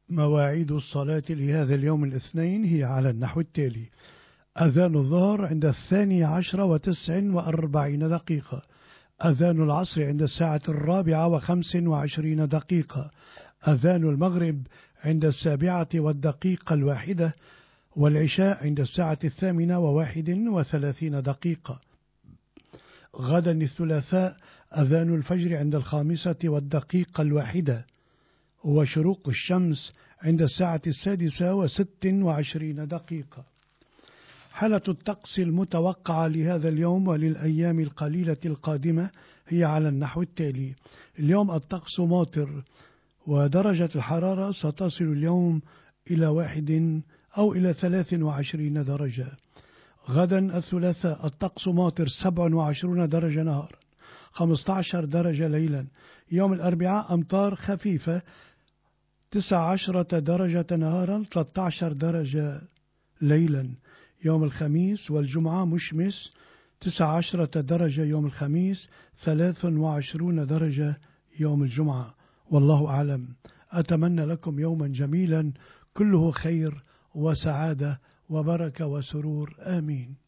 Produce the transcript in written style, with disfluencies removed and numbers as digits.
مواعيد الصلاة لهذا اليوم الاثنين هي على النحو التالي: أذان الظهر عند 12:49 أذان العصر عند 4:25 أذان المغرب عند 7:01 والعشاء عند 8:31. غدا الثلاثاء أذان الفجر عند 5:01 وشروق الشمس عند 6:26. حالة الطقس المتوقعة لهذا اليوم وللأيام القليلة القادمة هي على النحو التالي: اليوم الطقس ماطر، ودرجة الحرارة ستصل اليوم إلى 1 أو إلى 23 درجة. غدا الثلاثاء الطقس ماطر، 27 درجة نهارا، 15 درجة ليلا. يوم الأربعاء أمطار خفيفة، 19 درجة نهارا، 13 درجة ليلا. يوم الخميس والجمعة مشمس، 19 درجة يوم الخميس، 23 درجة يوم الجمعة. والله أعلم. أتمنى لكم يوما جميلا كله خير وسعادة وبركة وسرور. آمين.